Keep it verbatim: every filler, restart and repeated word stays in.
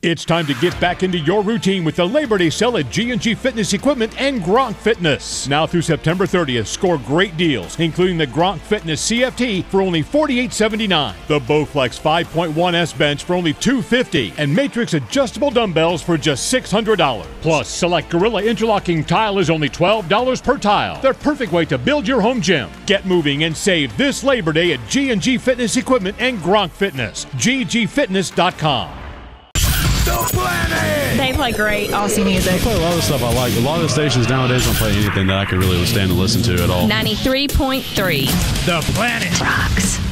It's time to get back into your routine with the Labor Day sale at G and G Fitness Equipment and Gronk Fitness. Now through September thirtieth, score great deals, including the Gronk Fitness C F T for only forty-eight seventy-nine, the Bowflex five point one S bench for only two fifty, and Matrix adjustable dumbbells for just six hundred dollars. Plus, select Gorilla interlocking tile is only twelve dollars per tile. The perfect way to build your home gym. Get moving and save this Labor Day at G and G Fitness Equipment and Gronk Fitness. G G fitness dot com. The Planet! They play great Aussie music. I play a lot of stuff I like. A lot of the stations nowadays don't play anything that I could really stand to listen to at all. ninety-three point three. The Planet rocks.